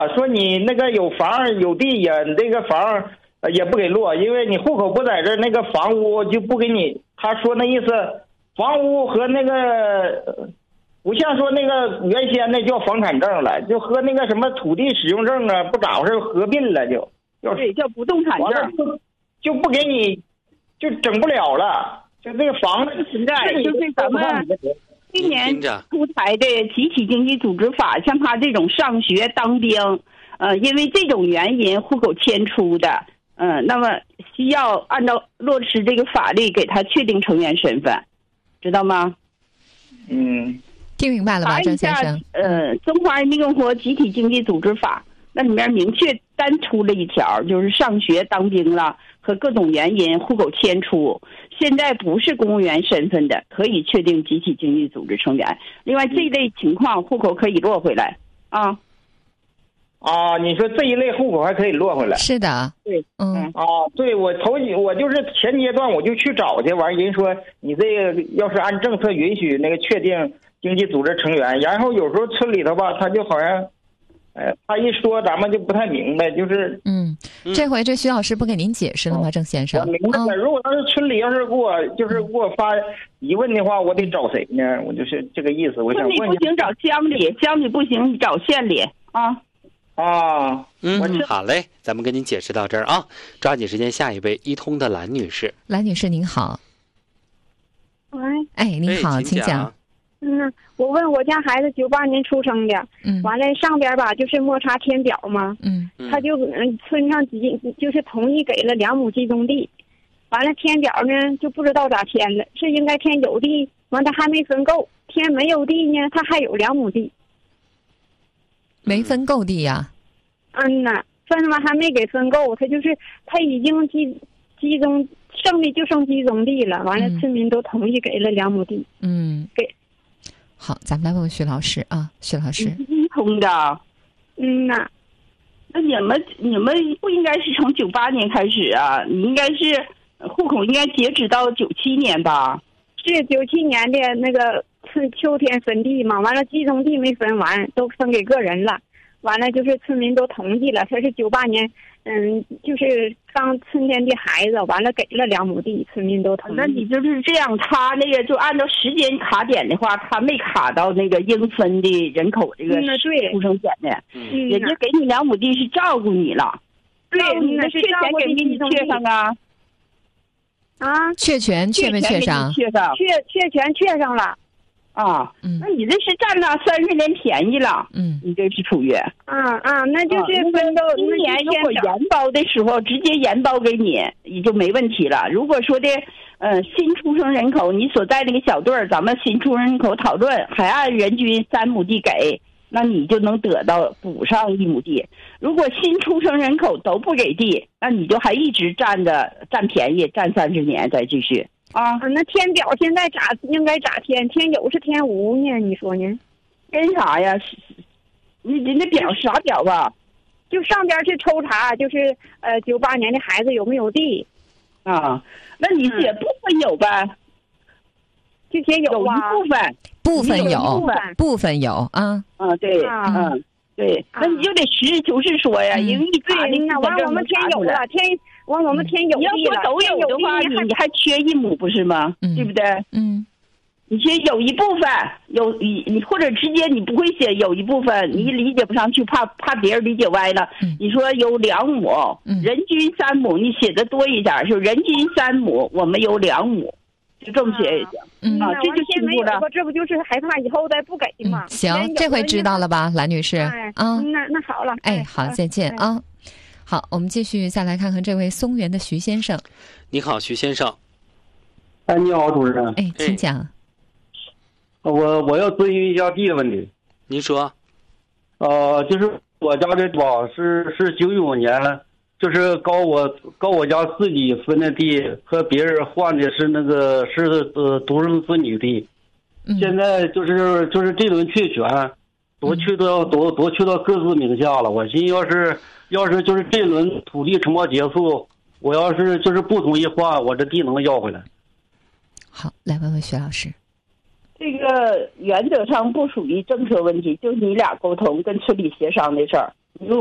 说你那个有房有地呀，你这个房也不给落，因为你户口不在这，那个房屋就不给你。他说那意思，房屋和那个不像说那个原先那叫房产证了，就和那个什么土地使用证啊，不咋回事合并了就。 对，叫不动产证， 就不给你，就整不了了。就这个房子存在，就是咱们今年出台的集体经济组织法，像他这种上学当兵，因为这种原因户口迁出的，那么需要按照落实这个法律给他确定成员身份，知道吗？ 听明白了吧，郑先生？ 中华人民共和国集体经济组织法那里面明确单出了一条，就是上学当兵了和各种原因户口迁出，现在不是公务员身份的可以确定集体经济组织成员。另外这一类情况户口可以落回来啊。 你说这一类户口还可以落回来？ 是的， 对， 对，我就是前阶段我就去找去，完人说你这个要是按政策允许那个确定经济组织成员，然后有时候村里头吧，他就好像，他一说咱们就不太明白，就是这回这徐老师不给您解释了吗，郑先生？ 我明白了。如果要是村里要是给我发疑问的话，我得找谁呢？我就是这个意思。我想问一下， 村里不行找乡里，乡里不行找县里啊。 好嘞，咱们跟您解释到这儿啊，抓紧时间，下一位一通的蓝女士。 蓝女士您好。 喂， 您好，请讲。 我问我家孩子98年出生的，完了上边吧就是摸查填表嘛，他就村上就是同意给了2亩集中地，完了填表呢就不知道咋填了，是应该填有地，完他还没分够，填没有地呢他还有2亩地， 没分够地呀？ 分完还没给分够，他已经集中剩的就剩集中地了，完了村民都同意给了2亩地。给。 好，咱们来问问徐老师啊，徐老师。 一通的。那你们不应该是从98年开始啊？你应该是户口应该截止到97年吧？ 是97年的那个秋天分地嘛，完了集中地没分完，都分给个人了。完了就是村民都同意了，他是98年，就是刚春天的孩子，完了给了2亩地，村民都同意。 那你就是这样，他那个就按照时间卡点的话，他没卡到那个应分的人口这个出生点的，人家给你2亩地是照顾你了， 对， 那是照顾给你确上啊。 确权确没确上？ 确权确上了。 那你这是占了30年便宜了，你这是处于那就是分到今年如果延包的时候直接延包给你，也就没问题了。如果说的新出生人口，你所在那个小队儿，咱们新出生人口讨论还按人均3亩地给，那你就能得到补上1亩地。如果新出生人口都不给地，那你就还一直占便宜，占30年再继续。 那填表现在应该咋填？填有是填无呢？你说呢？ 填啥呀？你那表啥表吧？ 就上边去抽查，就是98年的孩子有没有地？ 那你写部分有呗？ 就写有啊， 部分有，部分有啊。 对，对，那你就得实事求是说呀，因为你对，完我们填有了，完我们填有地了。 你要说都有的话，你还缺1亩不是吗？对不对？你写有一部分你或者直接你不会写有一部分，你理解不上去，怕别人理解歪了。你说有2亩，人均3亩，你写的多一点，就人均3亩，我们有2亩，就这么写也行。这就清楚了。 这不就是害怕以后再不给吗？ 行，这回知道了吧，蓝女士？ 那好了。 好，再见啊。好，我们继续再来看看这位松原的徐先生。 你好，徐先生。 你好，主持人。 请讲。 我要咨询一下地的问题。 您说。 就是我家这吧是95年，就是搞我家自己分的地，和别人换的是独生子女地。现在就是这轮确权，都去到各自名下了。我寻思要是就是这轮土地承包结束，我要是就是不同意换，我这地能要回来。 好，来问问徐老师。 这个原则上不属于政策问题，就是你俩沟通跟村里协商的事儿。 如